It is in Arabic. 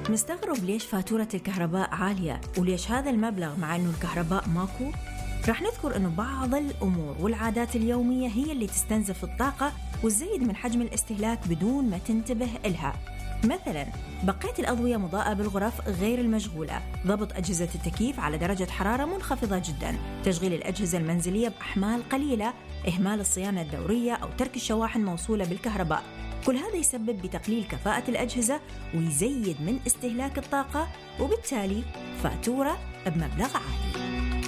مستغرب ليش فاتورة الكهرباء عالية وليش هذا المبلغ مع أنه الكهرباء ماكو؟ رح نذكر أنه بعض الأمور والعادات اليومية هي اللي تستنزف الطاقة وتزيد من حجم الاستهلاك بدون ما تنتبه إلها. مثلا بقية الأضوية مضاءة بالغرف غير المشغولة، ضبط أجهزة التكييف على درجة حرارة منخفضة جدا، تشغيل الأجهزة المنزلية بأحمال قليلة، إهمال الصيانة الدورية أو ترك الشواحن موصولة بالكهرباء. كل هذا يسبب بتقليل كفاءة الأجهزة ويزيد من استهلاك الطاقة وبالتالي فاتورة بمبلغ عالي.